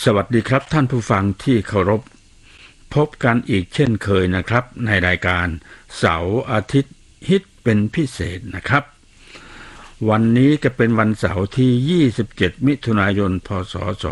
สวัสดีครับท่านผู้ฟังที่เคารพพบกันอีกเช่นเคยนะครับในรายการเสาร์อาทิตย์ฮิตเป็นพิเศษนะครับวันนี้จะเป็นวันเสาร์ที่27มิถุนายนพศ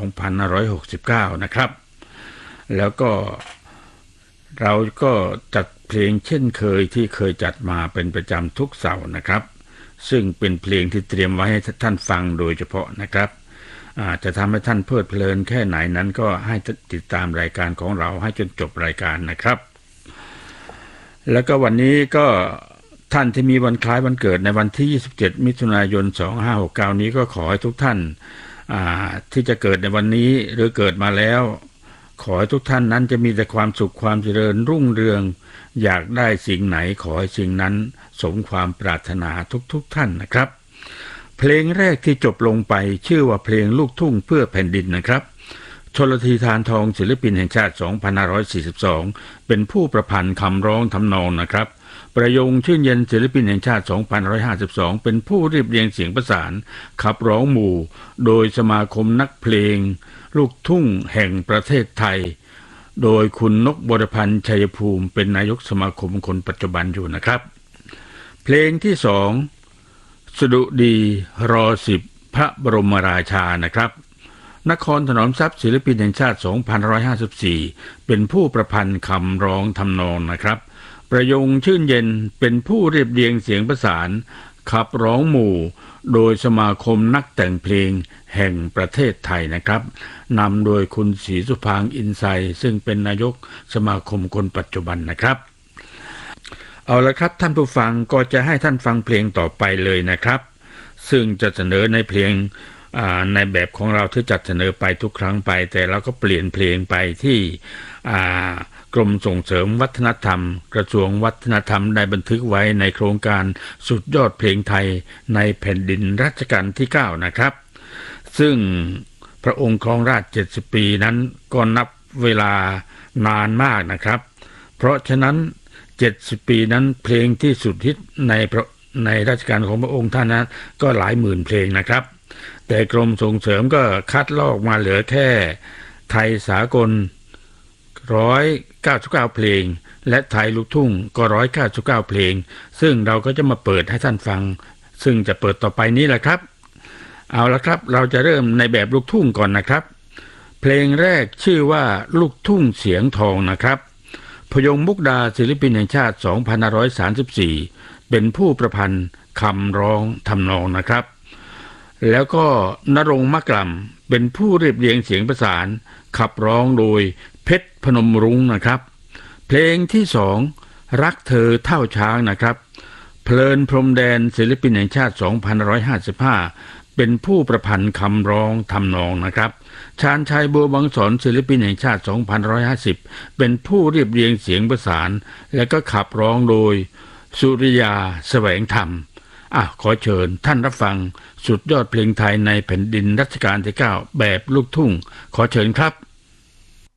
2569นะครับแล้วก็เราก็จัดเพลงเช่นเคยที่เคยจัดมาเป็นประจำทุกเสาร์นะครับซึ่งเป็นเพลงที่เตรียมไว้ให้ท่านฟังโดยเฉพาะนะครับจะทำให้ท่านเพลิดเพลินแค่ไหนนั้นก็ให้ติดตามรายการของเราให้จนจบรายการนะครับแล้วก็วันนี้ก็ท่านที่มีวันคล้ายวันเกิดในวันที่27มิถุนายน2569นี้ก็ขอให้ทุกท่านที่จะเกิดในวันนี้หรือเกิดมาแล้วขอให้ทุกท่านนั้นจะมีแต่ความสุขความเจริญรุ่งเรืองอยากได้สิ่งไหนขอให้สิ่งนั้นสมความปรารถนาทุกท่านนะครับเพลงแรกที่จบลงไปชื่อว่าเพลงลูกทุ่งเพื่อแผ่นดินนะครับชลธีธารทองศิลปินแห่งชาติ2542เป็นผู้ประพันธ์คำร้องทำนองนะครับประยงชื่นเย็นศิลปินแห่งชาติ2552เป็นผู้เรียบเรียงเสียงประสานขับร้องหมู่โดยสมาคมนักเพลงลูกทุ่งแห่งประเทศไทยโดยคุณนกบรพันธ์ชัยภูมิเป็นนายกสมาคมคนปัจจุบันอยู่นะครับเพลงที่สองสดุดีร10พระบรมราชานะครับนครถนอมทรัพย์ศิลปินแห่งชาติ2554เป็นผู้ประพันธ์คำร้องทำนองนะครับประยงชื่นเย็นเป็นผู้เรียบเรียงเสียงประสานขับร้องหมู่โดยสมาคมนักแต่งเพลงแห่งประเทศไทยนะครับนำโดยคุณศรีสุภางค์อินไซซึ่งเป็นนายกสมาคมคนปัจจุบันนะครับเอาละครับท่านผู้ฟังก็จะให้ท่านฟังเพลงต่อไปเลยนะครับซึ่งจะเสนอในเพลงในแบบของเราที่จัดเสนอไปทุกครั้งไปแต่เราก็เปลี่ยนเพลงไปที่กรมส่งเสริมวัฒนธรรมกระทรวงวัฒนธรรมได้บันทึกไว้ในโครงการสุดยอดเพลงไทยในแผ่นดินรัชกาลที่9นะครับซึ่งพระองค์ครองราชย์70ปีนั้นก็นับเวลานานมากนะครับเพราะฉะนั้น70ปีนั้นเพลงที่สุดฮิตในรัชกาลของพระองค์ท่านนั้นก็หลายหมื่นเพลงนะครับแต่กรมส่งเสริมก็คัดลอกมาเหลือแค่ไทยสากล199เพลงและไทยลูกทุ่งก็199เพลงซึ่งเราก็จะมาเปิดให้ท่านฟังซึ่งจะเปิดต่อไปนี้แหละครับเอาละครับเราจะเริ่มในแบบลูกทุ่งก่อนนะครับเพลงแรกชื่อว่าลูกทุ่งเสียงทองนะครับพยงมุกดาศิลปินแห่งชาติ2534เป็นผู้ประพันธ์คำร้องทำนองนะครับแล้วก็ณรงค์มะกล่ำเป็นผู้เรียบเรียงเสียงประสานขับร้องโดยเพชรพนมรุ้งนะครับเพลงที่สองรักเธอเท่าช้างนะครับเพลินพรมแดนศิลปินแห่งชาติ2555เป็นผู้ประพันธ์คำร้องทำนองนะครับชาญชัยบัวบางสอนศิลปินแห่งชาติ2550เป็นผู้เรียบเรียงเสียงประสานและก็ขับร้องโดยสุริยาแสวงธรรมขอเชิญท่านรับฟังสุดยอดเพลงไทยในแผ่นดินรัชกาลที่9แบบลูกทุ่งขอเชิญครับ